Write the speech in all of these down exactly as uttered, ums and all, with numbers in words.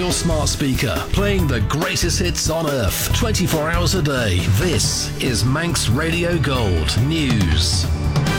your smart speaker, playing the greatest hits on earth, twenty-four hours a day. This is Manx Radio Gold News.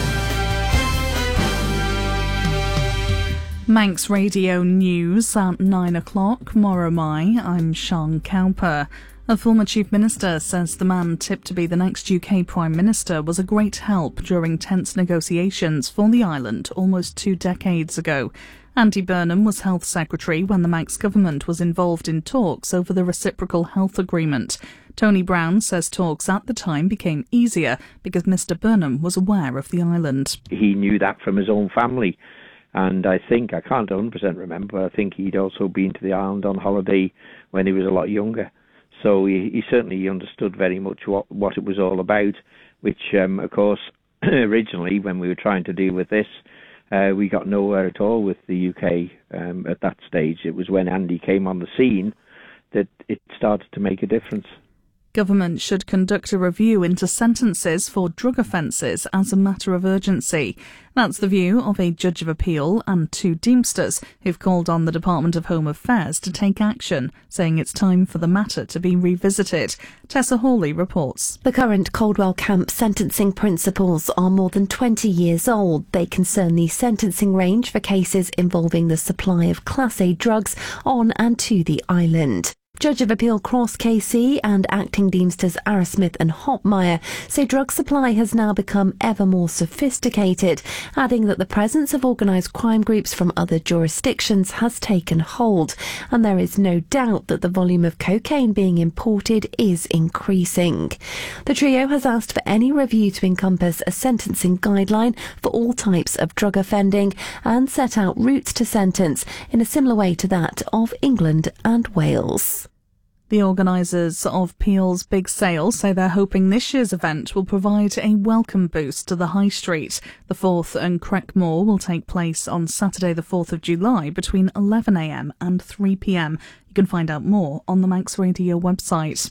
Manx Radio News at nine o'clock. Moromai, I'm Sean Cowper. A former Chief Minister says the man tipped to be the next U K Prime Minister was a great help during tense negotiations for the island almost two decades ago. Andy Burnham was Health Secretary when the Manx government was involved in talks over the Reciprocal Health Agreement. Tony Brown says talks at the time became easier because Mister Burnham was aware of the island. He knew that from his own family. And I think, I can't one hundred percent remember, I think he'd also been to the island on holiday when he was a lot younger. So he, he certainly understood very much what, what it was all about, which, um, of course, originally when we were trying to deal with this, uh, we got nowhere at all with the U K um, at that stage. It was when Andy came on the scene that it started to make a difference. Government should conduct a review into sentences for drug offences as a matter of urgency. That's the view of a judge of appeal and two Deemsters who've called on the Department of Home Affairs to take action, saying it's time for the matter to be revisited. Tessa Hawley reports. The current Caldwell Camp sentencing principles are more than twenty years old. They concern the sentencing range for cases involving the supply of Class A drugs on and to the island. Judge of Appeal Cross K C and acting Deemsters Arrowsmith and Hopmeyer say drug supply has now become ever more sophisticated, adding that the presence of organised crime groups from other jurisdictions has taken hold, and there is no doubt that the volume of cocaine being imported is increasing. The trio has asked for any review to encompass a sentencing guideline for all types of drug offending and set out routes to sentence in a similar way to that of England and Wales. The organisers of Peel's Big Sale say they're hoping this year's event will provide a welcome boost to the High Street. The fourth and Craigmore will take place on Saturday the fourth of July between eleven a m and three p m. You can find out more on the Manx Radio website.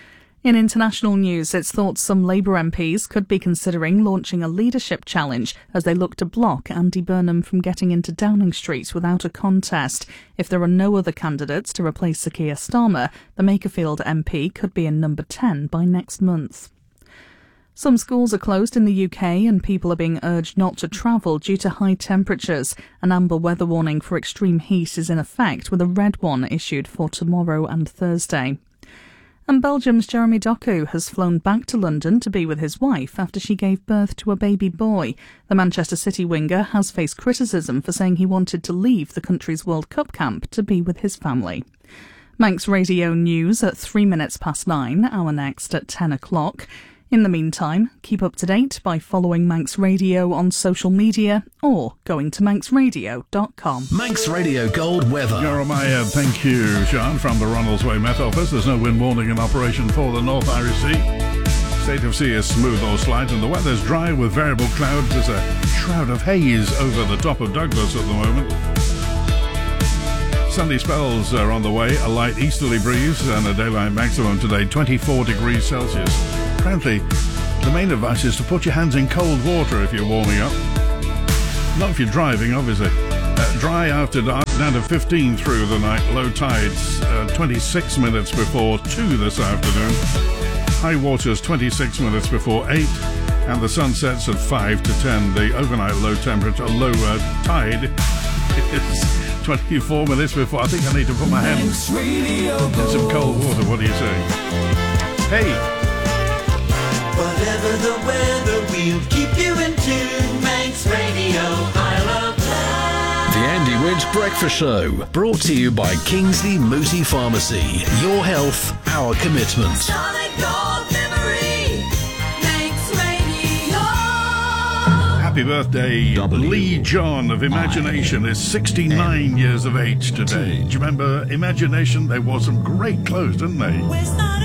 In international news, it's thought some Labour M Ps could be considering launching a leadership challenge as they look to block Andy Burnham from getting into Downing Street without a contest. If there are no other candidates to replace Sir Keir Starmer, the Makerfield M P could be in number ten by next month. Some schools are closed in the U K and people are being urged not to travel due to high temperatures. An amber weather warning for extreme heat is in effect, with a red one issued for tomorrow and Thursday. And Belgium's Jeremy Doku has flown back to London to be with his wife after she gave birth to a baby boy. The Manchester City winger has faced criticism for saying he wanted to leave the country's World Cup camp to be with his family. Manx Radio News at three minutes past nine, our next at ten o'clock. In the meantime, keep up to date by following Manx Radio on social media or going to manx radio dot com. Manx Radio Gold weather. Jeremiah, thank you, Sean, from the Ronaldsway Met Office. There's no wind warning in operation for the North Irish Sea. State of sea is smooth or slight and the weather's dry with variable clouds. There's a shroud of haze over the top of Douglas at the moment. Sunny spells are on the way, a light easterly breeze and a daylight maximum today, twenty-four degrees Celsius. Apparently, the main advice is to put your hands in cold water if you're warming up. Not if you're driving, obviously. Uh, dry after dark, down to fifteen through the night. Low tides, uh, twenty-six minutes before two this afternoon. High waters, twenty-six minutes before eight. And the sun sets at five to ten. The overnight low temperature, low uh, tide is twenty-four minutes before. I think I need to put my hands in some cold water. What do you say? Hey! Whatever the weather, we'll keep you in tune. Manx Radio, I love that. The Andy Winch Breakfast Show, brought to you by Kingsley Mooti Pharmacy. Your health, our commitment. Solid gold memory, Manx Radio. Happy birthday, W. Lee John of Imagination is sixty-nine years of age today. Do you remember Imagination? They wore some great clothes, didn't they? We're starting